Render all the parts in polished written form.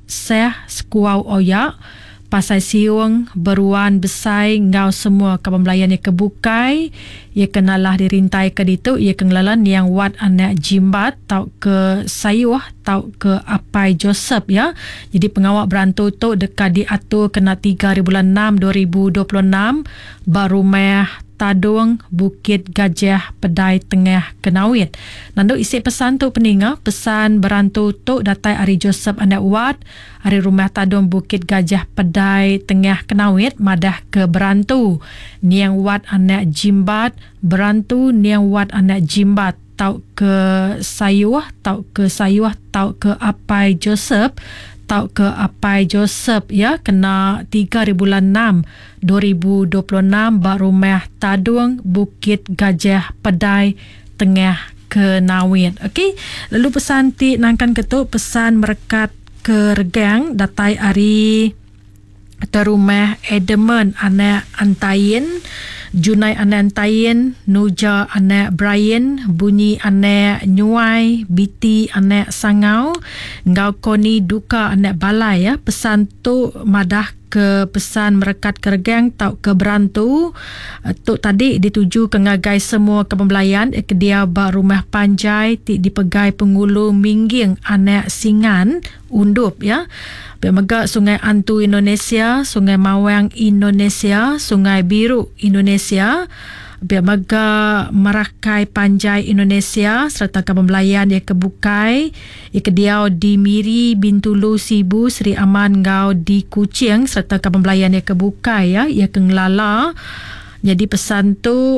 seh skuau oyak pasai siung beruan besai ngau semua kepembelayan yang kebukai ia kenalah dirintai ke ditu ia kenglalan yang wat anak jimbat tau ke sayuh tau ke apai Joseph ya. Jadi pengawak berantu tu dekat diatur kena 3 bulan 6 2026 baru meh Tadung Bukit Gajah Pedai Tengah Kenawit. Nando isi pesan tu peninga pesan berantu tu datai Ari Joseph anak wat Ari rumah Tadung Bukit Gajah Pedai Tengah Kenawit madah ke berantu niang wat anak jimbat berantu niang wat anak jimbat tau ke sayuh tau ke apai Joseph tau ke apai Joseph ya kena 3 bulan 6 2026 baru meh Tadung Bukit Gajah Pedai Tengah Kenawit. Okey, lalu pesan ti nangkan ketuk pesan merekat ke regang datai Ari terumah Edemen anak Antayin Junai anak Antayin, Nuja anak Brian, Bunyi anak Nyuai, Biti anak Sangau, Ngau Koni Duka anak Balai ya. Pesan tu madah ke pesan merekat kergang tau ke berantu tu tadi dituju ke ngagai semua kepembelayan ke dia ba rumah panjai ti dipegai pengulu mingging anak Singan undup ya. Pemega Sungai Antu Indonesia, Sungai Mawang Indonesia, Sungai Biru Indonesia, Pemega Marakai Panjai Indonesia serta kepembelayan yang kebukai ikediau di Miri Bintulu Sibu Sri Aman Ngau di Kuching serta kepembelayan yang kebukai ya ia kenglala. Jadi pesan tu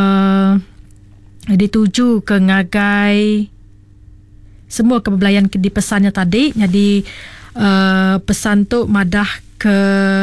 dituju ke ngagai semua kepembelayan di pesannya tadi. Jadi pesan tu madah ke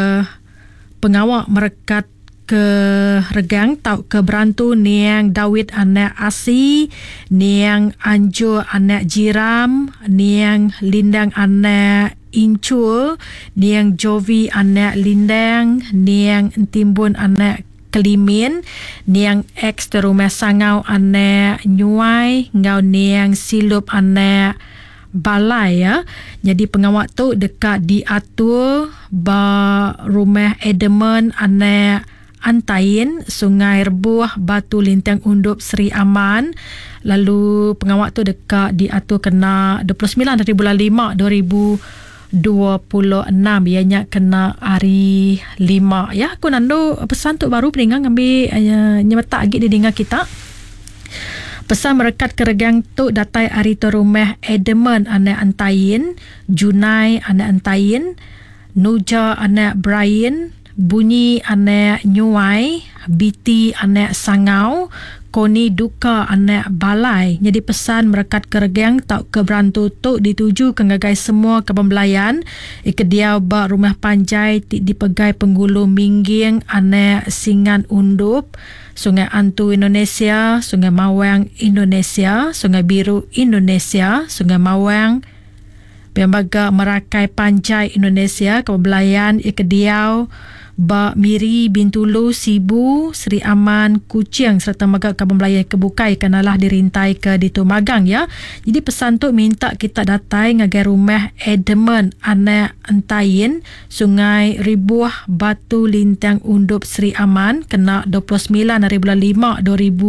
pengawak merekat ke regang tau ke berantu niang Dawid anak Asi, niang Anjo anak Jiram, niang Lindang anak Incul, niang Jovi anak Lindang, niang Timbun anak Kelimin, niang X terumah Sangau anak Nyuai, ngau niang Silup anak Balai ya. Jadi pengawak tu dekat diatur ba rumah Edemen anak Antayin, Sungai Rebuh, Batu Lintang Undup Sri Aman. Lalu pengawak tu dekat diatur kena 29 dari bulan 5 2026 ianya kena hari 5 ya. Aku nando pesan tu baru peningang ngambil nyemetak lagi di dengar kita. Pesan merekat ke regang tu datai Ari terumah Edemen anak Antayin, Junai anak Antayin, Nuja anak Brian, Bunyi anak Nyuai, Biti anak Sangau, Koni Duka anak Balai. Jadi pesan merekat ke regang tau ke berantu tu dituju ke ngagai semua kepembelayan ikediau ba rumah panjai dipegai penggulu mingging anak Singan Undup, Sungai Antu Indonesia, Sungai Mawang Indonesia, Sungai Biru Indonesia, Sungai Mawang, Pembaga Marakai Panjai Indonesia, kepembelayan ikediau ba Miri Bintulu Sibu Sri Aman Kuching serta maga kepembelayan kebukai kenalah dirintai ke ditu magang ya. Jadi pesan tu minta kita datai ngagai rumah Edemen anak Antayin, Sungai Ribuah Batu Lintang Undup Sri Aman kena 29 hari bulan 5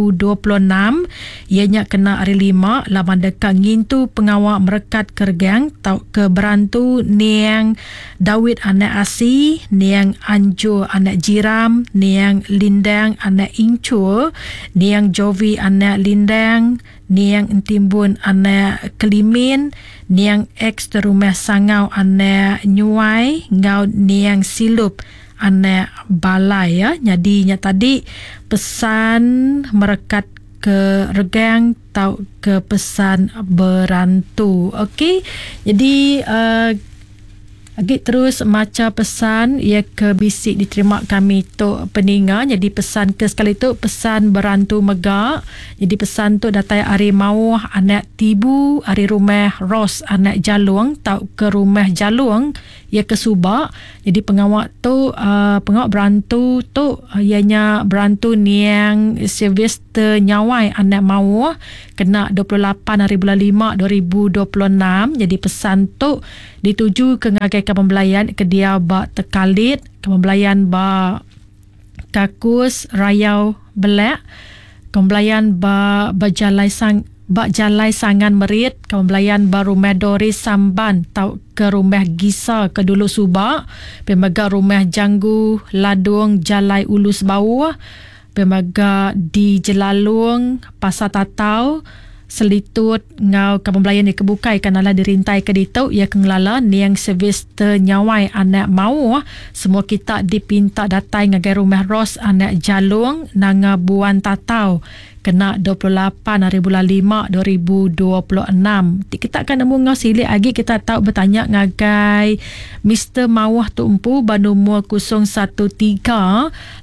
2026 ianya kena hari 5 laman dekat ngintu pengawak merekat kergang tau ke berantu niang Dawid anak Asi, niang Anjo anak Jiram, niang Lindang anak Incul, niang Jovi anak Lindang, niang Timbun anak Kelimin, niang X terumah Sangau anak Nyuai, ngau niang Silup anak Balai ya. Jadi tadi pesan merekat ke regang tau ke pesan berantu. Okey. Jadi Agak terus macam pesan ia ke bisik diterima kami tok peninga. Jadi pesan ke sekali tu pesan berantu megak. Jadi pesan tu datai hari mau anak tibu hari rumah Ros anak Jalung tau ke rumah Jalung ia ke Subak. Jadi pengawak tu pengawak berantu tu ianya berantu niang Sylvester Nyawai anak mau kena 28 hari bulan 5 2026. Jadi pesan tu dituju ke ngagai pembelayan ke dia bak tekalit pembelayan bak kakus rayau belak pembelayan bak jalai sangan merit pembelayan baru medori samban tau ke rumah Gisa ke dulu Subak pemaga rumah Janggu Ladung Jalai Ulus Bawah pemaga di Jelalung Pasar Tatau selitut ngau kepembelayan di kebukai kanalah dirintai ke ditau ia kengelala niang servis ternyawai anak mau semua kita dipinta datai ngagai rumah Ros anak Jalung nanga buan tatau kena 28 hari bulan 5 2026. Kita akan nemu ngau silik lagi kita tahu bertanya ngagai Mr. Mawah Tumpu banumur 013 844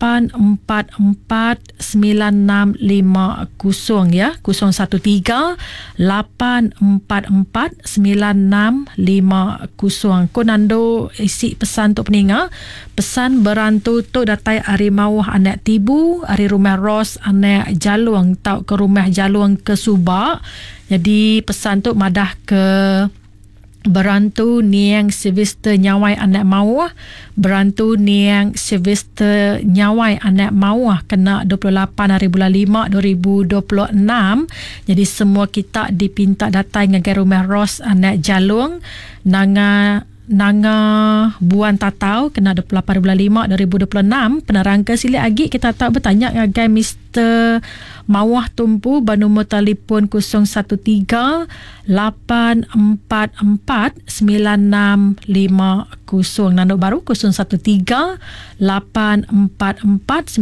9650 ya 013 844 9650. Konando isi pesan tu peninga pesan berantu tu datai hari Mawah anak tibu hari rumah Ros anak Jalung tau ke rumah Jalung ke Subak. Jadi pesan tu madah ke berantu niang Sylvester Nyawai anak Mawah berantu niang Sylvester Nyawai anak Mawah kena 28 hari bulan 5 2026. Jadi semua kita dipinta datang ngagai rumah Ros anak Jalung nanga buan tatau kena 28 bulan 5 2026. Penerang ke sili lagi kita tak bertanya ngagai Mr. Mawah Tumpu banumur telefon 013 844 9650 nanduk baru 013 844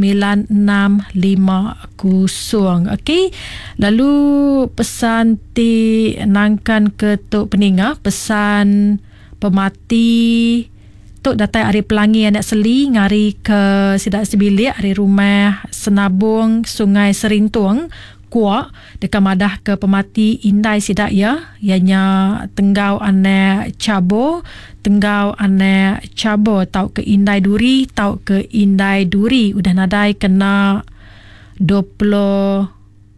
9650. Okey, lalu pesan ti nangkan ke tok peninga pesan pemati tok datai hari pelangi anak seli ngari ke sidak sebilik hari rumah Senabung Sungai Serintung Kuak dekat madah ke pemati Indai sidak ya ianya tenggau anak Cabo tau ke Indai Duri udah nadai kena 20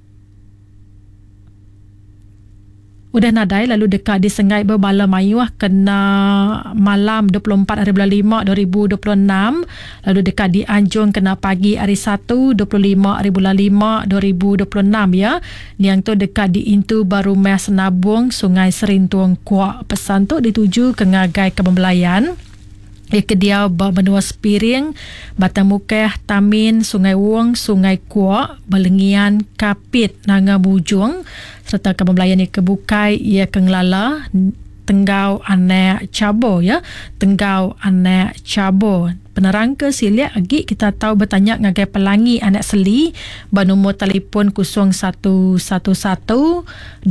udah nadai lalu dekat di Sengai Berbala Mayuah kena malam 24 hari bulan 5 2026 lalu dekat di Anjung kena pagi hari 1 25 hari bulan 5 2026 ya yang tu dekat di Intu Baru Meh Senabung Sungai Serintung Kuak. Pesan tu dituju ke ngagai kepembelayan ke dia benua Sepiring Batang Mukeh Tamin Sungai Wong Sungai Kuak Belengian Kapit Nanga Bujung serta kepembelayan di Kebukai ia kengelala Tenggau anak Cabo ya Tenggau anak Cabo. Penerang ke silik lagi kita tahu bertanya ngagai Pelangi anak Seli banumur telefon 0111 203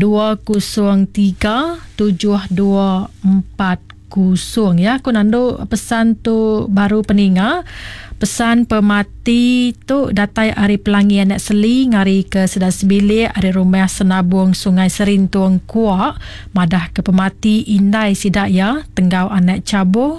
7240 ya. Kunando pesan tu baru peninga pesan pemati tu datai hari Pelangi anak Seli ngari ke Sedar Sebilik hari rumah Senabung Sungai Serintung Kuak madah ke pemati Indai sidak ya Tenggau anak Cabo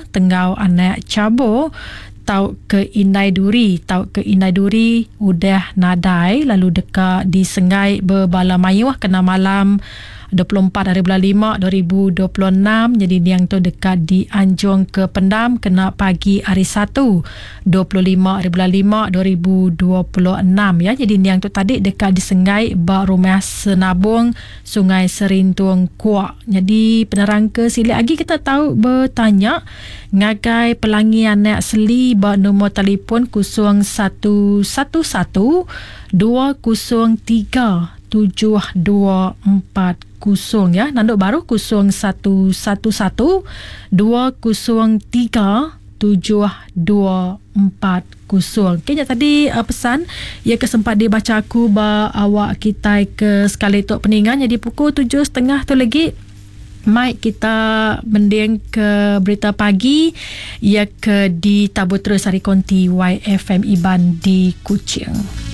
tau ke Indai Duri udah nadai lalu dekat di Sengai Berbala Mayuah kena malam 24 hari bulan 5 2026. Jadi yang tu dekat di Anjung ke Pendam kena pagi hari 1 25 hari bulan 5 2026 ya. Jadi yang tu tadi dekat di Sengai Rumah Senabung Sungai Serintung Kuak. Jadi penerang ke silik lagi kita tahu bertanya ngagai Pelangi anak Seli nombor telefon 0111 203 7240 ya. Nanduk baru 0111 203 7240. Kayaknya tadi pesan ia kesempat dibaca aku awak kita ke sekali tok peningan. Jadi pukul 7.30 tu lagi Mike, kita mending ke berita pagi, ia ke di tabur terus hari konti YFM Iban di Kuching.